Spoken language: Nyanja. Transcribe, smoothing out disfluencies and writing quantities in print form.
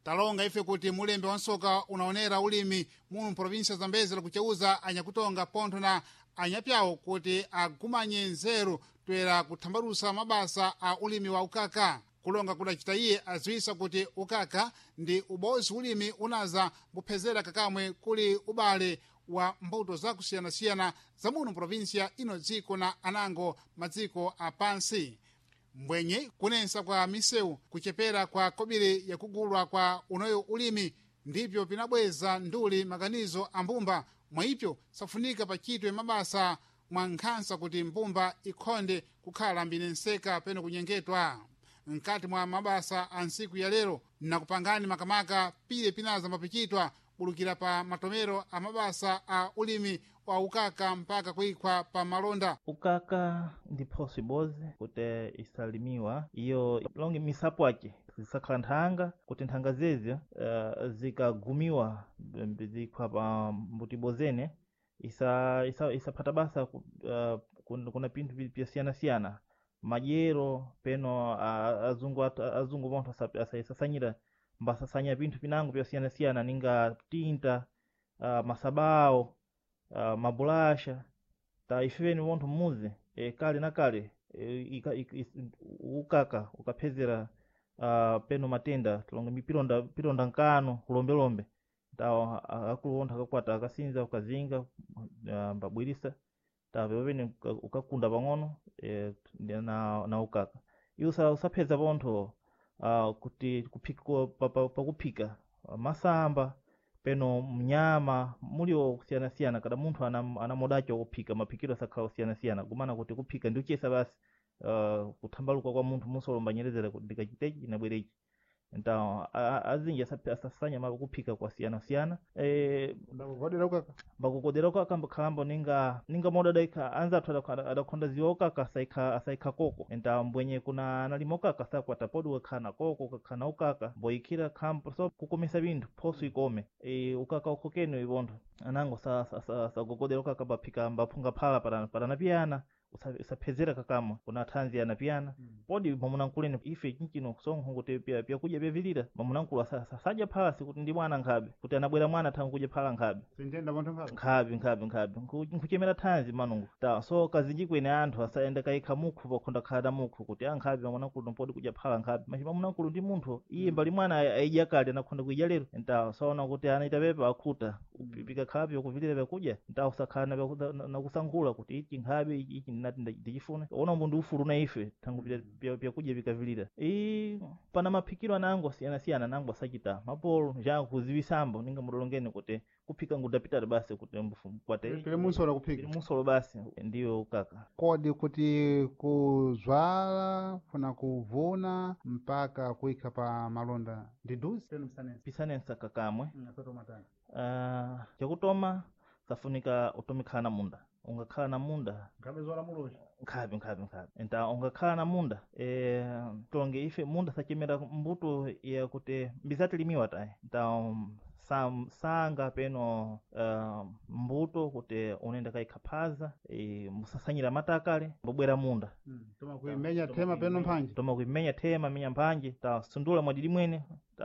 talonga ife kuti mulembe wa nsoka unaonera ulimi muno mprovinsia zambezi lakucheuza anyakutonga pontho na anyapyawo kuti agumanye nzeru toera kuthambalusa mabasa a ulimi wa ukaka. Kulonga kudacita iye aziwisa kuti ukaka ndi ubozi ulimi unaza buphezera kakamwe kuli ubale wa mbuto zakusiyana-siyana za muno provinsia ino dziko na anango madziko apansi. Mbwenye kunensa kwa misewu kuchepera kwa kobiri ya kugulwa kwa unoyo ulimi ndipyo pinabweza nduli maganizo a mbumba mwaipyo safunika pachitwe mabasa mwa nkhansa kuti mbumba ikhonde kukhala mbinenseka peno kunyengetwa. Nkati mwa mabasa a nsiku ya lero na kupangani makamaka pile pinaza mapichitwa bulukira pa matomero a mabasa a ulimi wa ukaka mpaka kuikhwa pa malonda. Ukaka ndi possible kuti isalimiwa iyo longi misapo ake zisakhala nthanga kuti nthanga zezi zikagumiwa zikhwa pa mbutibozene isapata basa kuna pinthu pyasiyana-siyana majero peno azungu vontho asasanyira mbasasanya pinthu pinango pyasiyana-siyana ninga tinta masabao mabulasha ta ifeni vontho muze kale na kale ukaka ukaphezera peno matenda tulonga mipilonda nkano kulombe ta akulu vontho akakwata akasinza ukazinga mbabwirisa tavevene ukakunda pang'ono na ukaka iyo usapheza vontho kuti pakuphika masamba peno mnyama mulio kusiyana-siyana kada munthu ana modacho kuphika maphikiro asakhala kusiyana-siyana kumana kuti kuphika ndi uchesa basi kuthambaluka kwa munthu musolomba nyerezera kuti ndikachitechi inabwerechi então azinji asasanya makuphika kwa siyana-siyana bakukodera ukaka mbakhalambo ninga moda daika anzathu adakhonda ziwa ukaka asaikha koko então mbwenye kuna analima ukaka sakwata podi ukakhana koko ukakhana ukaka mboyikira khampo so kukomesa binthu phoso ikome ukaka ukokeno ivontho anango sagogodera ukaka baphika mbaphunga phala parana piyana usaphezera kakamwe kuna thanzi yanapiyana podi mamunankuleni ife chinchino kusongo kuti pyakudya byavilira mamunankulu asaja phasi kuti ndi mwana nkhabe kuti anabwera mwana thangu kudya phala nkhabe sintenda vontho nkhabe nkuchemera thanzi manungu ta so kazinji kwene anthu asayenda kaikha mukhu pakhonda khala mukhu kuti ankhabe mamunankulu mpodi kudya phala nkhabe machi mamunankulu ndi munthu iye mbali mwana aidya kale anakhonda kudya lero nta saona kuti anaita pepa akhuta pikakhala kuvilira vyakudya nta usakhala na kusangula kuti ichi nkhabe ichi nati ndichifuna ona mbundu ufulu na ife thangu pyakudya vikavilira pana maphikiro anango siyana-siyana nango asachita mapolo jangu kuziwisambo ninga mudolongeni kuti kuphika ngudapitali basi kuti mkwate musolo basi ndiyo ukaka kodi kuti kuzwala funa kuvuna mpaka kuikha pa malonda ndiduzi peno pisanensa kakamwe chakutoma safunika utomikhala na munda ungakhala na munda nkhabe enta ungakhala na munda tonge ife munda sachemera mbuto ya kuti mbizatilimiwa tayi nta sanga peno mbuto kuti unenda kaikhaphaza musasanyira matakale mbobwera munda toma kuimenya tema peno mphanje toma kuimenya tema menya mphanje ta sundula mwadidi mwene